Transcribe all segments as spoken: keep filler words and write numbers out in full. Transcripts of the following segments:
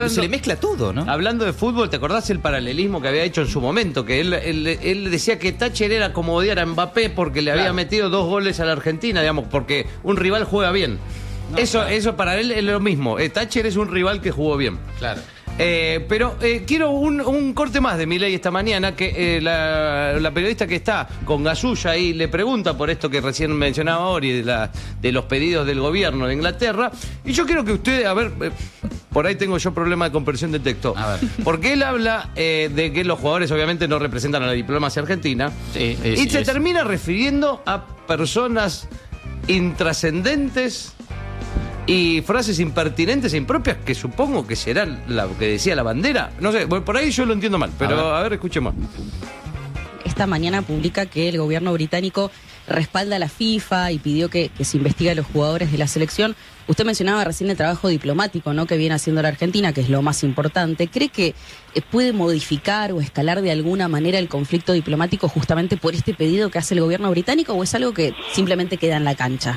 Se le mezcla todo, ¿no? Hablando de fútbol, ¿te acordás el paralelismo que había hecho en su momento? Que él, él, él decía que Thatcher era como odiar a Mbappé porque le claro. había metido dos goles a la Argentina, digamos, porque un rival juega bien. No, eso, claro. eso para él es lo mismo. Eh, Thatcher es un rival que jugó bien. Claro. Eh, pero eh, quiero un, un corte más de Milei esta mañana, que eh, la, la periodista que está con Gasulla ahí le pregunta por esto que recién mencionaba Ori, de, la, de los pedidos del gobierno de Inglaterra. Y yo quiero que usted, a ver, eh, por ahí tengo yo problema de comprensión de texto. A ver. Porque él habla eh, de que los jugadores obviamente no representan a la diplomacia argentina. Sí, sí, y sí, se sí. termina refiriendo a personas intrascendentes y frases impertinentes e impropias que supongo que será lo que decía la bandera. No sé, por ahí yo lo entiendo mal, pero a ver, a ver escuchemos. Esta mañana publica que el gobierno británico respalda a la FIFA y pidió que, que se investigue a los jugadores de la selección. Usted mencionaba recién el trabajo diplomático, ¿no?, que viene haciendo la Argentina, que es lo más importante. ¿Cree que puede modificar o escalar de alguna manera el conflicto diplomático justamente por este pedido que hace el gobierno británico, o es algo que simplemente queda en la cancha?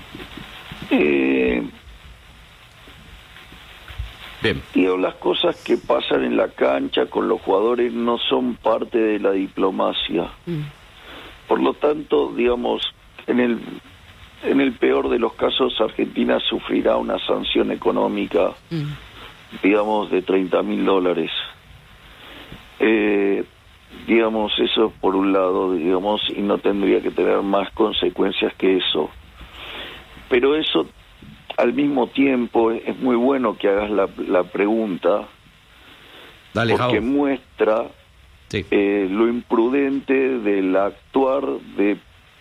Eh, Bien. Digo, las cosas que pasan en la cancha con los jugadores no son parte de la diplomacia. Mm. Por lo tanto, digamos, en el en el peor de los casos, Argentina sufrirá una sanción económica, mm. digamos, de treinta mil dólares. Eh, digamos, eso por un lado, digamos, y no tendría que tener más consecuencias que eso. Pero eso, al mismo tiempo, es muy bueno que hagas la, la pregunta. Dale, porque Javo. muestra sí. eh, lo imprudente del actuar de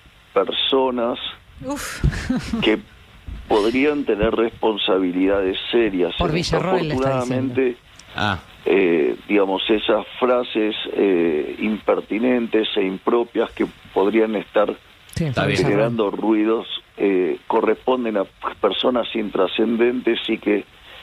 personas Uf. que podrían tener responsabilidades serias. Por Villarroel, afortunadamente, ah. eh, digamos, esas frases eh, impertinentes e impropias que podrían estar sí, generando ruidos eh, corresponden a personas intrascendentes y que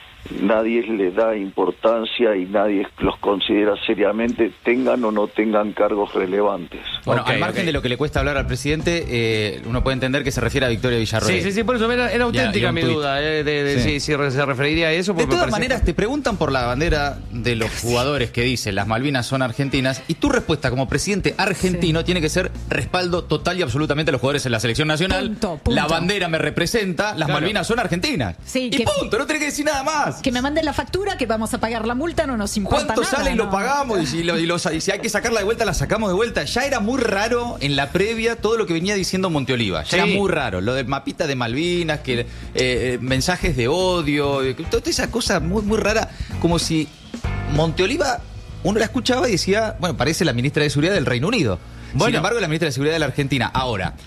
nadie les da importancia y nadie los considera seriamente, tengan o no tengan cargos relevantes. Bueno, okay, al margen okay. de lo que le cuesta hablar al presidente, eh, uno puede entender que se refiere a Victoria Villarroel. Sí, sí, sí, por eso era, era auténtica ya, mi tuit. duda eh, de, de, sí. si, si se referiría a eso. De todas maneras, te preguntan por la bandera de los jugadores que dicen las Malvinas son argentinas, y tu respuesta como presidente argentino sí. tiene que ser respaldo total y absolutamente a los jugadores en la selección nacional. Punto, punto. La bandera me representa, las claro. Malvinas son argentinas. Sí, y que... punto, no tenés que decir nada más. Que me manden la factura, que vamos a pagar la multa, no nos importa ¿Cuánto nada, sale y no? lo pagamos? Y si, lo, y, lo, y si hay que sacarla de vuelta, la sacamos de vuelta. Ya era muy raro en la previa todo lo que venía diciendo Monteoliva. Ya sí. era muy raro. Lo de mapita de Malvinas, que eh, mensajes de odio, toda esa cosa muy, muy rara. Como si Monteoliva, uno la escuchaba y decía, bueno, parece la ministra de Seguridad del Reino Unido. Bueno. Sin embargo, la ministra de Seguridad de la Argentina. Ahora,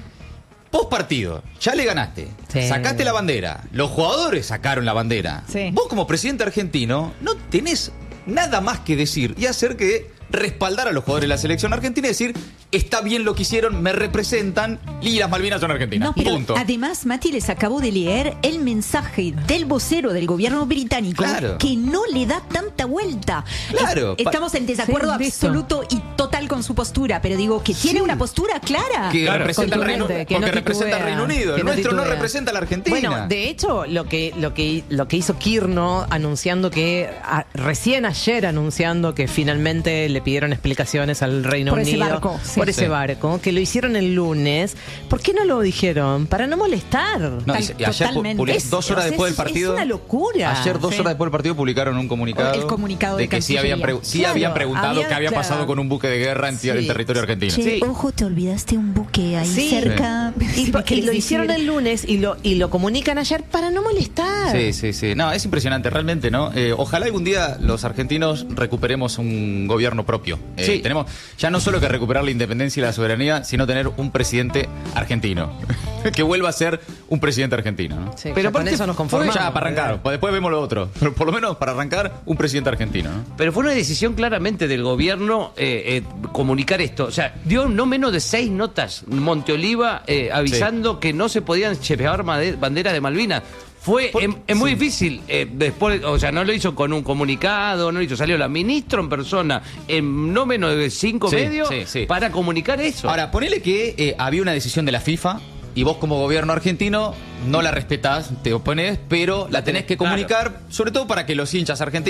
post partido, ya le ganaste, sí. sacaste la bandera, los jugadores sacaron la bandera. Sí. Vos como presidente argentino no tenés nada más que decir y hacer que respaldar a los jugadores de la selección argentina y decir, está bien lo que hicieron, me representan y las Malvinas son argentinas. No, pero punto. Además, Mati, les acabo de leer el mensaje del vocero del gobierno británico claro. que no le da tanta vuelta. Claro. Es, estamos en desacuerdo sí, absoluto y total con su postura, pero digo que tiene sí. una postura clara. Que claro, representa el Reino, que porque no representa el Reino Unido. El no nuestro titubea. no representa a la Argentina. Bueno, de hecho, lo que, lo que, lo que hizo Kirno anunciando que, a, recién ayer anunciando que finalmente le pidieron explicaciones al Reino por Unido ese barco, sí. por ese sí. barco, que lo hicieron el lunes. ¿Por qué no lo dijeron? Para no molestar. No, y, y ayer es, dos horas es, después del partido. Es una locura. Ayer dos sí. horas después del partido publicaron un comunicado. El comunicado de, de que sí habían, pre sí claro, habían preguntado había, qué había claro. pasado con un buque de guerra en, sí. en territorio argentino. Che, sí. Ojo, te olvidaste un buque ahí sí. cerca. Sí. Y, y lo hicieron el lunes y lo, y lo comunican ayer para no molestar. Sí, sí, sí. No, es impresionante, realmente, ¿no? Eh, ojalá algún día los argentinos recuperemos un gobierno propio. Eh, sí. Tenemos ya no solo que recuperar la independencia y la soberanía, sino tener un presidente argentino. Que vuelva a ser un presidente argentino, ¿no? Sí, pero por eso nos conformamos. Ya, para arrancar. Después vemos lo otro. Pero por lo menos para arrancar, un presidente argentino, ¿no? Pero fue una decisión claramente del gobierno eh, eh, comunicar esto. O sea, dio no menos de seis notas Monteoliva eh, avisando sí. que no se podían llevar banderas de Malvinas. Fue Por, es, es muy sí. difícil, eh, después, o sea, no lo hizo con un comunicado, no lo hizo, salió la ministra en persona en no menos de cinco sí, medios sí, sí. para comunicar eso. Ahora, ponele que eh, había una decisión de la FIFA y vos como gobierno argentino no la respetás, te oponés, pero la tenés que comunicar, sobre todo para que los hinchas argentinos